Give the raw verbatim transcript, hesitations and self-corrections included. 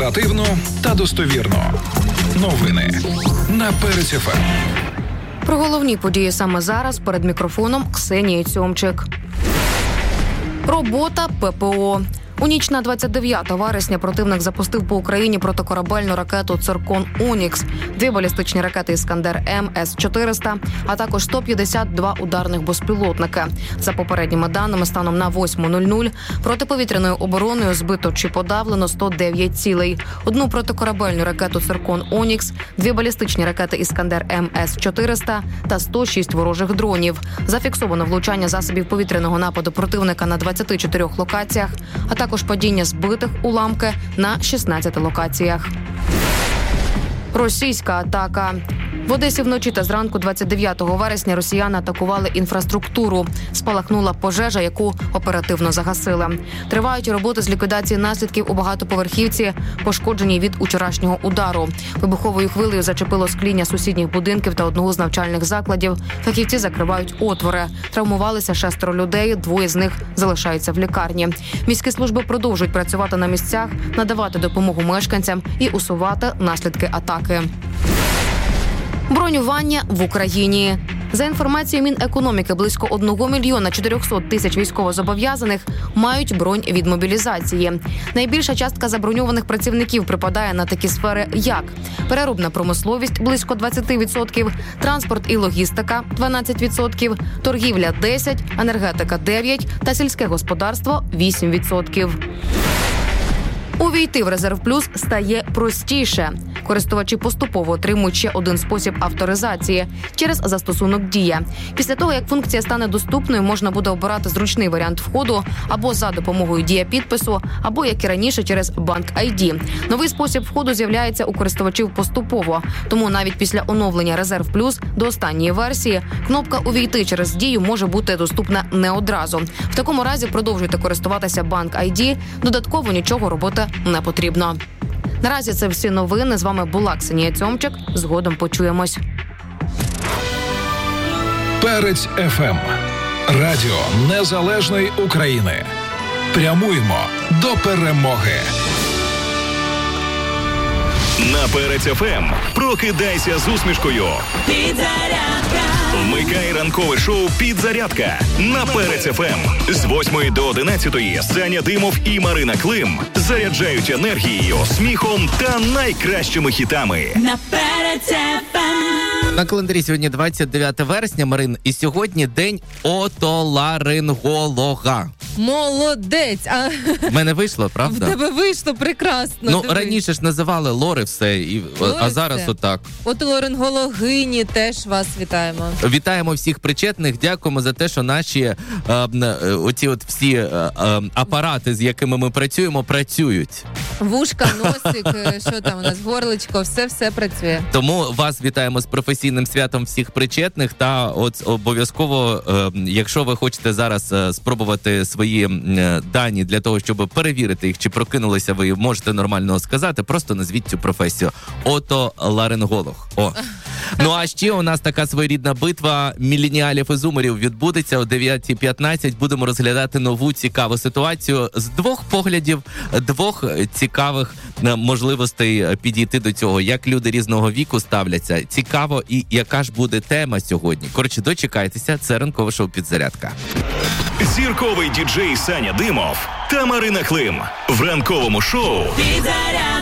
Оперативно та достовірно. Новини на Перець еф ем. Про головні події саме зараз перед мікрофоном Ксенія Цьомчик. Робота Пе Пе О. У ніч на двадцять дев'яте вересня противник запустив по Україні протикорабельну ракету «Циркон Онікс», дві балістичні ракети «Іскандер М» С чотириста, а також сто п'ятдесят два ударних безпілотники. За попередніми даними, станом на восьму нуль нуль протиповітряною обороною збито чи подавлено сто дев'ять цілей. Одну протикорабельну ракету «Циркон Онікс», дві балістичні ракети «Іскандер М» С чотириста та сто шість ворожих дронів. Зафіксовано влучання засобів повітряного нападу противника на двадцяти чотирьох локаціях, а також також падіння збитих уламки на шістнадцяти локаціях. Російська атака. В Одесі вночі та зранку двадцять дев'ятого вересня росіяни атакували інфраструктуру. Спалахнула пожежа, яку оперативно загасили. Тривають роботи з ліквідації наслідків у багатоповерхівці, пошкодженій від учорашнього удару. Вибуховою хвилею зачепило скління сусідніх будинків та одного з навчальних закладів. Фахівці закривають отвори. Травмувалися шестеро людей, двоє з них залишаються в лікарні. Міські служби продовжують працювати на місцях, надавати допомогу мешканцям і усувати наслідки атаки. Бронювання в Україні. За інформацією Мінекономіки, близько одного мільйона чотирьохсот тисяч військовозобов'язаних мають бронь від мобілізації. Найбільша частка заброньованих працівників припадає на такі сфери, як переробна промисловість – близько двадцять відсотків, транспорт і логістика – дванадцять відсотків, торгівля – десять відсотків, енергетика – дев'ять відсотків та сільське господарство – вісім відсотків. Увійти в Резерв Плюс стає простіше. Користувачі поступово отримують ще один спосіб авторизації через застосунок «Дія». Після того, як функція стане доступною, можна буде обирати зручний варіант входу або за допомогою «Дія-підпису», або, як і раніше, через Банк Ай Ді. Новий спосіб входу з'являється у користувачів поступово. Тому навіть після оновлення Резерв Плюс до останньої версії кнопка «Увійти через Дію» може бути доступна не одразу. В такому разі продовжуйте користуватися Банк Ай Ді. Додатково нічого робити не потрібно. Наразі це всі новини. З вами була Ксенія Цьомчик. Згодом почуємось. Перець еф ем. Радіо Незалежної України. Прямуємо до перемоги. На Перець еф ем прокидайся з усмішкою. Підзарядка. Вмикай ранкове шоу «Підзарядка» на Перець еф ем. З восьмої до одинадцятої Саня Димов і Марина Клим заряджають енергією, сміхом та найкращими хітами. На Перець еф ем. На календарі сьогодні двадцять дев'яте вересня, Марин, і сьогодні день отоларинголога. Молодець! А... В мене вийшло, правда? В тебе вийшло прекрасно. Ну, диви. Раніше ж називали лори все, і... Лори а зараз все. отак. Отоларингологині теж вас вітаємо. Вітаємо всіх причетних, дякуємо за те, що наші е, е, оці от всі е, е, апарати, з якими ми працюємо, працюють. Вушка, носик, що там у нас, горличко, все-все працює. Тому вас вітаємо з професійним святом всіх причетних, та от обов'язково, е, якщо ви хочете зараз е, спробувати свої е, дані для того, щоб перевірити їх, чи прокинулися ви, можете нормально сказати, просто назвіть цю професію. Отоларинголог. О. Ну а ще у нас така своєрідна битва міленіалів і зумерів відбудеться о дев'ятій п'ятнадцять. Будемо розглядати нову цікаву ситуацію з двох поглядів, двох цікавих можливостей підійти до цього, як люди різного віку ставляться. Цікаво, і яка ж буде тема сьогодні. Коротше, дочекайтеся, це ранкове шоу «Підзарядка». Зірковий діджей Саня Димов та Марина Клим в ранковому шоу «Підзарядка».